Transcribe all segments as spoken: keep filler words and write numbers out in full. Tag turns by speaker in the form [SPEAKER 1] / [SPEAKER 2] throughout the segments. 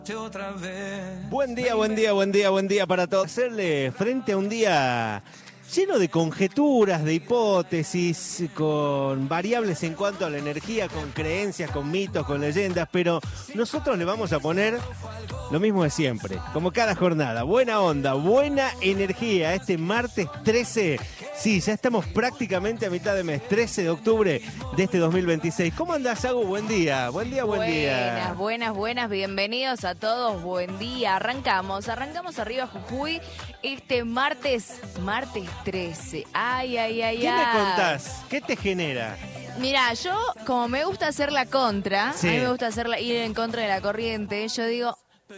[SPEAKER 1] Buen día, buen día, buen día, buen día para todos. Hacerle frente a un día lleno de conjeturas, de hipótesis, con variables en cuanto a la energía, con creencias, con mitos, con leyendas, pero nosotros le vamos a poner lo mismo de siempre, como cada jornada. Buena onda, buena energía. Este martes trece, sí, ya estamos prácticamente a mitad de mes, trece de octubre de este dos mil veintiséis. ¿Cómo andás, Agus? Buen día, buen día, buen
[SPEAKER 2] buenas,
[SPEAKER 1] día.
[SPEAKER 2] Buenas, buenas, buenas, bienvenidos a todos, buen día. Arrancamos, arrancamos arriba Jujuy este martes, martes trece. Ay, ay, ay,
[SPEAKER 1] ¿Qué
[SPEAKER 2] ay.
[SPEAKER 1] me contás? ¿Qué te genera?
[SPEAKER 2] Mira, yo como me gusta hacer la contra,
[SPEAKER 1] Sí.
[SPEAKER 2] a mí me gusta hacer la, ir en contra de la corriente, yo digo,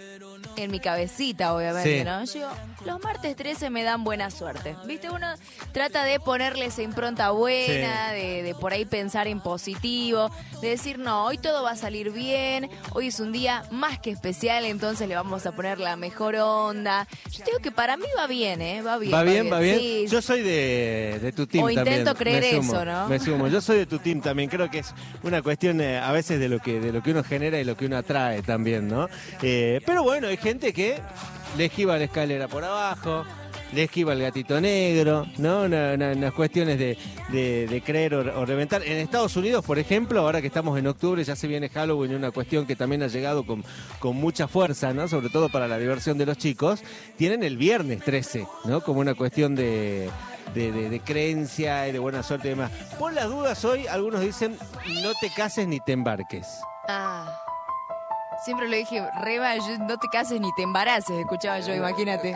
[SPEAKER 2] en mi cabecita obviamente,
[SPEAKER 1] Sí.
[SPEAKER 2] ¿no? Yo digo, los martes trece me dan buena suerte, ¿viste? Uno trata de ponerle esa impronta buena,
[SPEAKER 1] Sí.
[SPEAKER 2] de, de por ahí pensar en positivo, de decir, no, hoy todo va a salir bien, hoy es un día más que especial, entonces le vamos a poner la mejor onda. Yo digo que para mí va bien, ¿eh? Va bien.
[SPEAKER 1] ¿Va bien, va bien?
[SPEAKER 2] Sí.
[SPEAKER 1] Yo soy de, de tu team
[SPEAKER 2] O
[SPEAKER 1] también.
[SPEAKER 2] intento creer
[SPEAKER 1] Me sumo,
[SPEAKER 2] eso, ¿no?
[SPEAKER 1] Me sumo. Yo soy de tu team también. Creo que es una cuestión eh, a veces de lo que de lo que uno genera y lo que uno atrae también, ¿no? Eh, pero bueno, hay gente que le esquiva la escalera por abajo, le esquiva el gatito negro, ¿no? Una- una- unas cuestiones de, de- de creer o, o reventar. En Estados Unidos, por ejemplo, ahora que estamos en octubre, ya se viene Halloween, una cuestión que también ha llegado con, con mucha fuerza, ¿no? Sobre todo para la diversión de los chicos. Tienen el viernes trece, ¿no? Como una cuestión de... De, de- de creencia y de buena suerte y demás. Por las dudas hoy, algunos dicen, no te cases ni te embarques.
[SPEAKER 2] Ah. Siempre lo dije, Reba, yo- no te cases ni te embaraces, escuchaba yo, imagínate.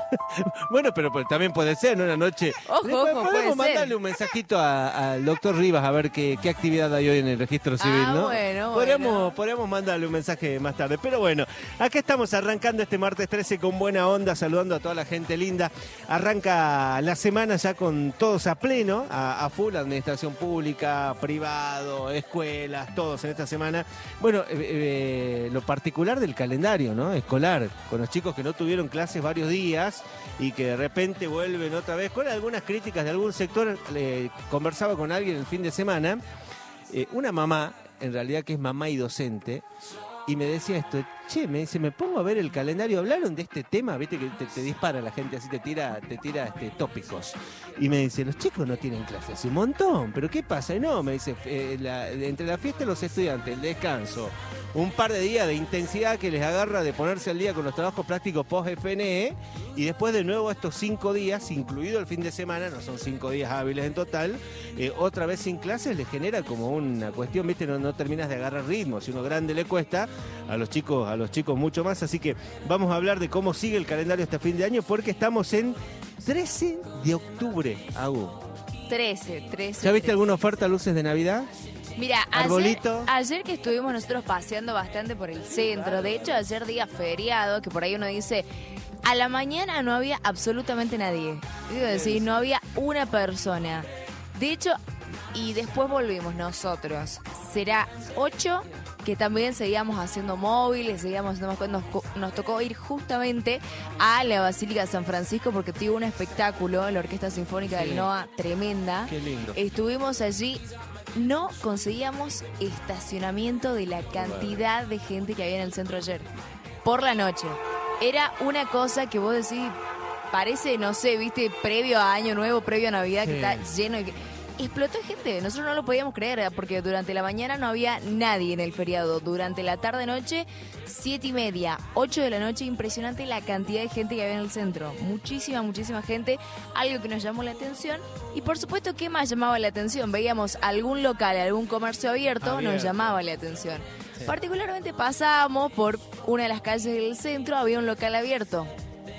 [SPEAKER 1] Bueno, pero, pero también puede ser, ¿no? Una noche.
[SPEAKER 2] Ojo,
[SPEAKER 1] Después
[SPEAKER 2] ojo,
[SPEAKER 1] podemos
[SPEAKER 2] puede ser.
[SPEAKER 1] mandarle un mensajito a- al doctor Rivas a ver qué, qué actividad hay hoy en el registro civil,
[SPEAKER 2] Ah,
[SPEAKER 1] ¿no?
[SPEAKER 2] bueno,
[SPEAKER 1] podríamos,
[SPEAKER 2] bueno.
[SPEAKER 1] podríamos mandarle un mensaje más tarde. Pero bueno, acá estamos arrancando este martes trece con buena onda, saludando a toda la gente linda. Arranca la semana ya con todos a pleno, a, a full, administración pública, privado, escuelas, todos en esta semana. Bueno, eh, eh, lo particular del calendario, ¿no? Escolar, con los chicos que no tuvieron clases varios días y que de repente vuelven otra vez, con algunas críticas de algún sector. Eh, conversaba con alguien el fin de semana, eh, una mamá, en realidad que es mamá y docente, y me decía esto, che, me dice, me pongo a ver el calendario, hablaron de este tema, viste que te, te dispara la gente así, te tira, te tira este, tópicos. Y me dice, los chicos no tienen clases, hace un montón, pero ¿qué pasa? Y no, me dice, eh, la- entre la fiesta de los estudiantes, el descanso, un par de días de intensidad que les agarra de ponerse al día con los trabajos prácticos post-F N E, y después de nuevo estos cinco días, incluido el fin de semana, no son cinco días hábiles en total, eh, otra vez sin clases, les genera como una cuestión, viste, no, no terminas de agarrar ritmo, si uno grande le cuesta, a los chicos, a los chicos mucho más, así que vamos a hablar de cómo sigue el calendario este fin de año, porque estamos en trece de octubre, Agu.
[SPEAKER 2] trece, trece.
[SPEAKER 1] ¿Ya viste
[SPEAKER 2] trece.
[SPEAKER 1] alguna oferta luces de Navidad?
[SPEAKER 2] Mira, ayer,
[SPEAKER 1] Arbolito.
[SPEAKER 2] ayer que estuvimos nosotros paseando bastante por el centro, de hecho ayer día feriado, que por ahí uno dice, a la mañana no había absolutamente nadie. Digo decir, no había una persona. De hecho, y después volvimos nosotros. Será ocho, que también seguíamos haciendo móviles, seguíamos haciendo más cosas. Nos, nos tocó ir justamente a la Basílica de San Francisco porque tuvo un espectáculo, la Orquesta Sinfónica
[SPEAKER 1] Sí.
[SPEAKER 2] del NOA, tremenda.
[SPEAKER 1] Qué lindo.
[SPEAKER 2] Estuvimos allí, no conseguíamos estacionamiento de la cantidad de gente que había en el centro ayer. Por la noche. Era una cosa que vos decís, parece, no sé, viste, previo a Año Nuevo, previo a Navidad,
[SPEAKER 1] Sí.
[SPEAKER 2] que está lleno de... Explotó gente, nosotros no lo podíamos creer, porque durante la mañana no había nadie en el feriado. Durante la tarde-noche, siete y media, ocho de la noche, impresionante la cantidad de gente que había en el centro. Muchísima, muchísima gente, algo que nos llamó la atención. Y por supuesto, ¿qué más llamaba la atención? Veíamos algún local, algún comercio abierto,
[SPEAKER 1] Abierto.
[SPEAKER 2] nos llamaba la atención. Particularmente pasábamos por una de las calles del centro, había un local abierto.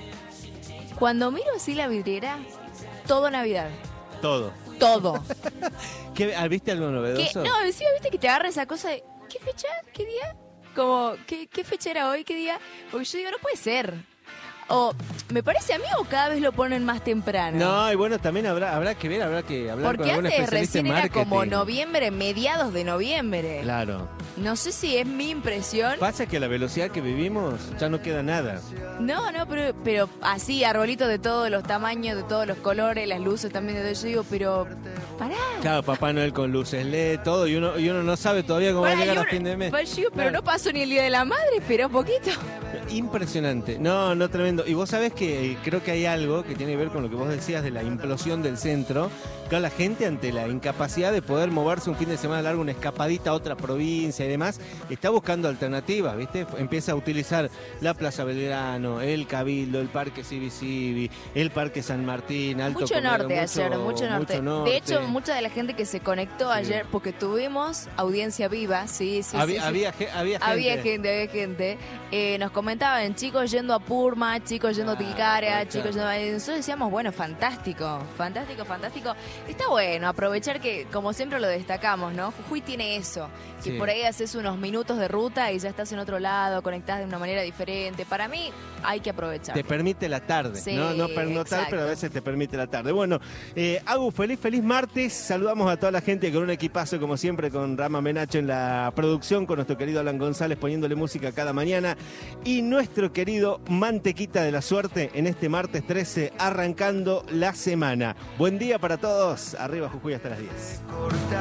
[SPEAKER 2] Cuando miro así la vidriera, todo Navidad.
[SPEAKER 1] Todo.
[SPEAKER 2] Todo.
[SPEAKER 1] ¿Qué, ah, ¿Viste algo
[SPEAKER 2] ¿Qué?
[SPEAKER 1] novedoso?
[SPEAKER 2] No, encima viste que te agarra esa cosa de ¿qué fecha? ¿Qué día? Como, ¿qué, qué fecha era hoy? ¿Qué día? Porque yo digo, no puede ser. O, ¿me parece a mí o cada vez lo ponen más temprano?
[SPEAKER 1] No, y bueno, también habrá, habrá que ver, habrá que hablar
[SPEAKER 2] Porque
[SPEAKER 1] con algún
[SPEAKER 2] antes
[SPEAKER 1] especialista
[SPEAKER 2] recién
[SPEAKER 1] en
[SPEAKER 2] era
[SPEAKER 1] marketing.
[SPEAKER 2] como noviembre, mediados de noviembre.
[SPEAKER 1] Claro.
[SPEAKER 2] No sé si es mi impresión.
[SPEAKER 1] Pasa que a la velocidad que vivimos ya no queda nada.
[SPEAKER 2] No, no, pero, pero así, arbolitos de todos los tamaños, de todos los colores, las luces también de todo. Yo digo, pero pará.
[SPEAKER 1] Claro, Papá Noel con luces L E D, todo, y uno, y uno no sabe todavía cómo
[SPEAKER 2] Pará,
[SPEAKER 1] va a llegar
[SPEAKER 2] y
[SPEAKER 1] a
[SPEAKER 2] uno-
[SPEAKER 1] fin de mes.
[SPEAKER 2] Pero, yo digo, pero
[SPEAKER 1] Claro.
[SPEAKER 2] no pasó ni el Día de la Madre, espera un poquito.
[SPEAKER 1] Impresionante. No, no, tremendo. Y vos sabés que eh, creo que hay algo que tiene que ver con lo que vos decías de la implosión del centro. Claro, la gente ante la incapacidad de poder moverse un fin de semana largo, una escapadita a otra provincia y demás, está buscando alternativas, ¿viste? Empieza a utilizar la Plaza Belgrano, el Cabildo, el Parque Civi Civi, el Parque San Martín, Alto
[SPEAKER 2] Mucho
[SPEAKER 1] Comedero,
[SPEAKER 2] norte
[SPEAKER 1] mucho-
[SPEAKER 2] ayer, mucho norte.
[SPEAKER 1] mucho norte.
[SPEAKER 2] De hecho, mucha de la gente que se conectó
[SPEAKER 1] Sí.
[SPEAKER 2] ayer, porque tuvimos audiencia viva, sí, sí,
[SPEAKER 1] había,
[SPEAKER 2] sí, sí.
[SPEAKER 1] había, ge- había gente.
[SPEAKER 2] Había gente, había gente. Eh, nos comentaban, chicos yendo a Purma, chicos yendo a
[SPEAKER 1] Ah,
[SPEAKER 2] Tilcara,
[SPEAKER 1] aprovechar.
[SPEAKER 2] chicos yendo a... Nosotros decíamos, bueno, fantástico, fantástico, fantástico. Está bueno aprovechar que, como siempre lo destacamos, ¿no? Jujuy tiene eso, que
[SPEAKER 1] Sí.
[SPEAKER 2] por ahí haces unos minutos de ruta y ya estás en otro lado, conectás de una manera diferente. Para mí hay que aprovechar.
[SPEAKER 1] Te permite la tarde,
[SPEAKER 2] Sí,
[SPEAKER 1] ¿no? No pernotar,
[SPEAKER 2] exacto.
[SPEAKER 1] pero a veces te permite la tarde. Bueno, eh, Agu, feliz, feliz martes. Saludamos a toda la gente con un equipazo, como siempre, con Rama Menacho en la producción, con nuestro querido Alan González poniéndole música cada mañana. Y nuestro querido Mantequita de la Suerte en este martes trece, arrancando la semana. Buen día para todos. Arriba Jujuy hasta las diez.